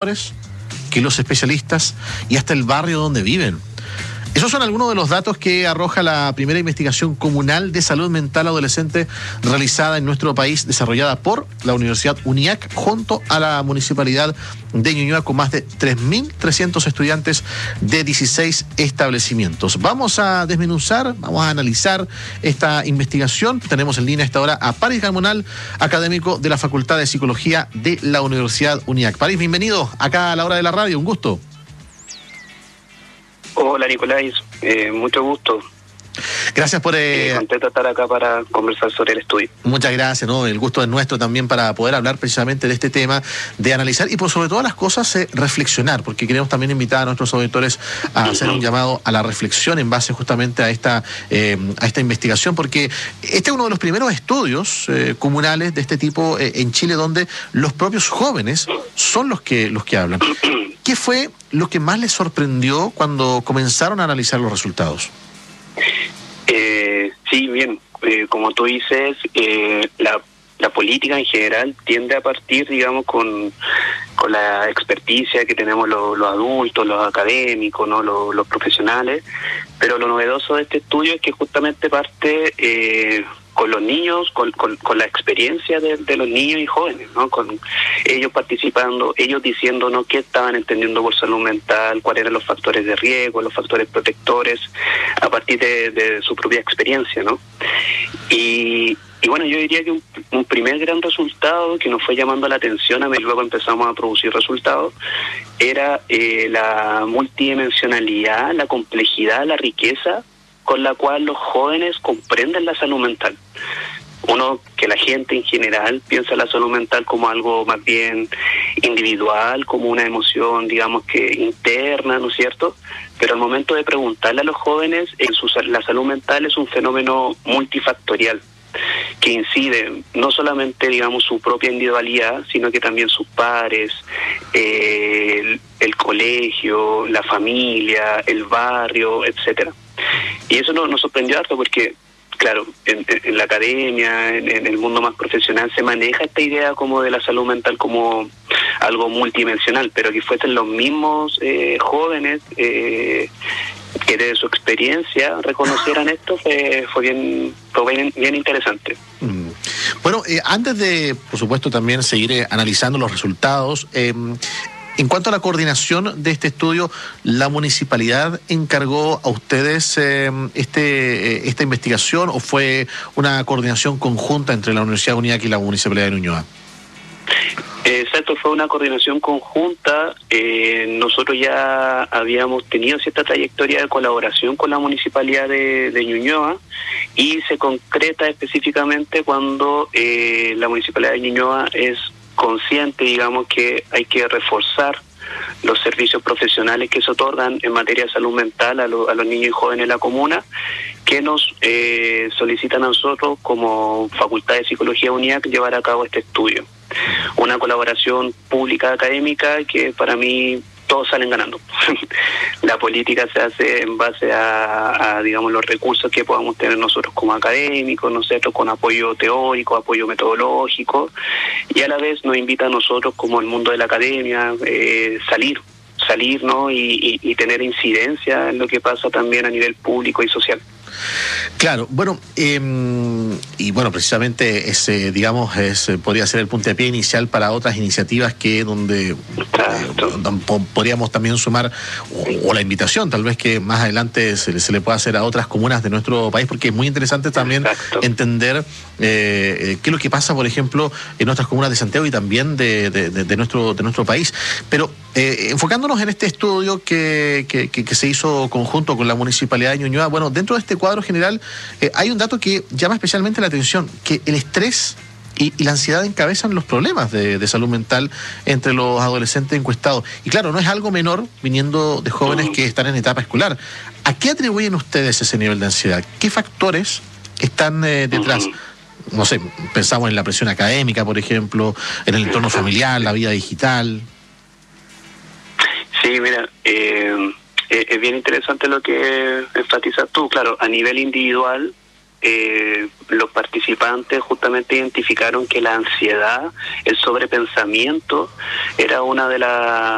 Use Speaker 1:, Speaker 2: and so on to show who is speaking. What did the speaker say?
Speaker 1: profesores, que los especialistas y hasta el barrio donde viven. Esos son algunos de los datos que arroja la primera investigación comunal de salud mental adolescente realizada en nuestro país, desarrollada por la Universidad UNIAC junto a la Municipalidad de Ñuñoa, con más de 3.300 estudiantes de 16 establecimientos. Vamos a desmenuzar, vamos a analizar esta investigación. Tenemos en línea a esta hora a Paris Garmonal, académico de la Facultad de Psicología de la Universidad UNIAC. Paris, bienvenido acá a la hora de la radio, un gusto.
Speaker 2: Hola Nicolás, mucho gusto.
Speaker 1: Gracias por...
Speaker 2: contento de estar acá para conversar sobre el estudio.
Speaker 1: Muchas gracias, ¿no? El gusto es nuestro también para poder hablar precisamente de este tema, de analizar y por sobre todas las cosas reflexionar, porque queremos también invitar a nuestros auditores a hacer un llamado a la reflexión en base justamente a esta investigación, porque este es uno de los primeros estudios comunales de este tipo en Chile, donde los propios jóvenes son los que hablan. ¿Qué fue lo que más les sorprendió cuando comenzaron a analizar los resultados?
Speaker 2: Sí, bien, como tú dices, la política en general tiende a partir, digamos, con la experticia que tenemos los adultos, los académicos, ¿no? Los profesionales, pero lo novedoso de este estudio es que justamente parte con los niños, con la experiencia de los niños y jóvenes, ¿no? Con ellos participando, ellos diciéndonos qué estaban entendiendo por salud mental, cuáles eran los factores de riesgo, los factores protectores, a partir de su propia experiencia, ¿no? Y bueno, yo diría que un primer gran resultado que nos fue llamando la atención a medida que luego empezamos a producir resultados era la multidimensionalidad, la complejidad, la riqueza con la cual los jóvenes comprenden la salud mental. Uno, que la gente en general piensa la salud mental como algo más bien individual, como una emoción, digamos que interna, ¿no es cierto? Pero al momento de preguntarle a los jóvenes, la salud mental es un fenómeno multifactorial, que incide no solamente, digamos, su propia individualidad, sino que también sus pares, el colegio, la familia, el barrio, etcétera. Y eso nos sorprendió harto porque, claro, en la academia, en el mundo más profesional, se maneja esta idea como de la salud mental como algo multidimensional, pero que fuesen los mismos jóvenes que desde su experiencia reconocieran esto fue bien interesante.
Speaker 1: Bueno, antes de, por supuesto, también seguir analizando los resultados, en cuanto a la coordinación de este estudio, ¿la municipalidad encargó a ustedes esta investigación o fue una coordinación conjunta entre la Universidad UNIAC y la Municipalidad de Ñuñoa?
Speaker 2: Exacto, fue una coordinación conjunta. Nosotros ya habíamos tenido cierta trayectoria de colaboración con la Municipalidad de Ñuñoa y se concreta específicamente cuando la Municipalidad de Ñuñoa es consciente, digamos, que hay que reforzar los servicios profesionales que se otorgan en materia de salud mental a los niños y jóvenes de la comuna, que nos solicitan a nosotros como Facultad de Psicología UNIAC llevar a cabo este estudio. Una colaboración pública académica que para mí todos salen ganando. La política se hace en base a digamos, los recursos que podamos tener nosotros como académicos, nosotros con apoyo teórico, apoyo metodológico, y a la vez nos invita a nosotros como el mundo de la academia salir, ¿no? Y tener incidencia en lo que pasa también a nivel público y social.
Speaker 1: Claro, bueno, y bueno, precisamente ese, digamos, podría ser el puntapié inicial para otras iniciativas que donde podríamos también sumar, o la invitación tal vez que más adelante se le pueda hacer a otras comunas de nuestro país, porque es muy interesante también entender qué es lo que pasa, por ejemplo, en otras comunas de Santiago y también de nuestro país. Pero enfocándonos en este estudio que se hizo conjunto con la Municipalidad de Ñuñoa, bueno, dentro de este cuadro general hay un dato que llama especialmente la atención, que el estrés y la ansiedad encabezan los problemas de salud mental entre los adolescentes encuestados. Y claro, no es algo menor viniendo de jóvenes que están en etapa escolar. ¿A qué atribuyen ustedes ese nivel de ansiedad? ¿Qué factores están detrás? No sé, pensamos en la presión académica, por ejemplo, en el entorno familiar, la vida digital.
Speaker 2: Sí, mira, es bien interesante lo que enfatizas tú. Claro, a nivel individual, los participantes justamente identificaron que la ansiedad, el sobrepensamiento, era una de las